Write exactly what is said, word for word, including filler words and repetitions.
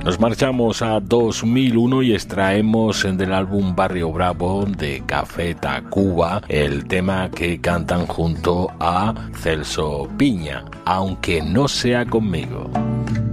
Nos marchamos a dos mil uno y extraemos del álbum Barrio Bravo de Café Tacuba el tema que cantan junto a Celso Piña, Aunque no sea conmigo.